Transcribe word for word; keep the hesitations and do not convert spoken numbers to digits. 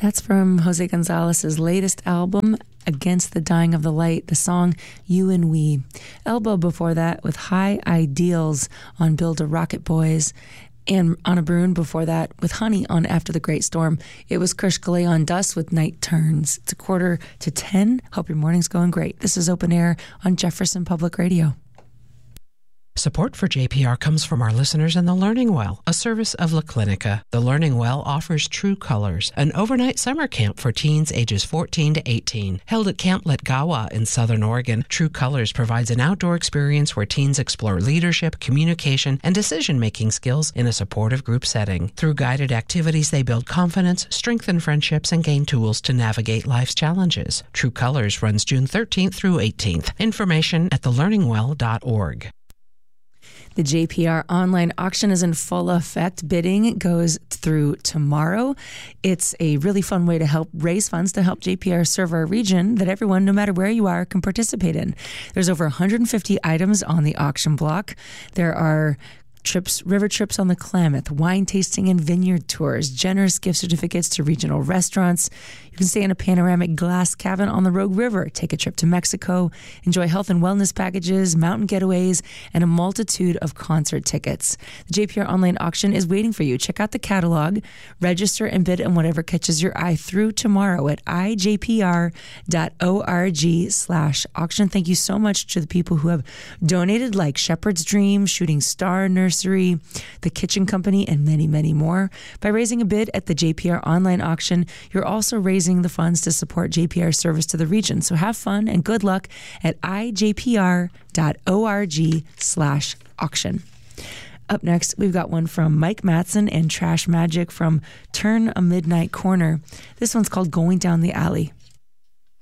That's from Jose Gonzalez's latest album, Against the Dying of the Light, the song You and We. Elbow before that with High Ideals on Build a Rocket Boys. And Anna Brun before that with Honey on After the Great Storm. It was Krish Galay on Dust with Night Turns. It's a quarter to ten. Hope your morning's going great. This is Open Air on Jefferson Public Radio. Support for J P R comes from our listeners in the Learning Well, a service of La Clinica. The Learning Well offers True Colors, an overnight summer camp for teens ages fourteen to eighteen. Held at Camp Letgawa in Southern Oregon, True Colors provides an outdoor experience where teens explore leadership, communication, and decision-making skills in a supportive group setting. Through guided activities, they build confidence, strengthen friendships, and gain tools to navigate life's challenges. True Colors runs June thirteenth through eighteenth. Information at the learning well dot org. The J P R online auction is in full effect. Bidding goes through tomorrow. It's a really fun way to help raise funds to help J P R serve our region that everyone, no matter where you are, can participate in. There's over one hundred fifty items on the auction block. There are trips, river trips on the Klamath, wine tasting and vineyard tours, generous gift certificates to regional restaurants. You can stay in a panoramic glass cabin on the Rogue River, take a trip to Mexico, enjoy health and wellness packages, mountain getaways, and a multitude of concert tickets. The J P R online auction is waiting for you. Check out the catalog, register and bid on whatever catches your eye through tomorrow at i j p r dot org slash auction. Thank you so much to the people who have donated, like Shepherd's Dream, Shooting Star Nursery, The Kitchen Company, and many, many more. By raising a bid at the J P R online auction, you're also raising the funds to support J P R service to the region. So have fun and good luck at i j p r dot org slash auction. Up next, we've got one from Mike Matson and Trash Magic from Turn a Midnight Corner. This one's called Going Down the Alley.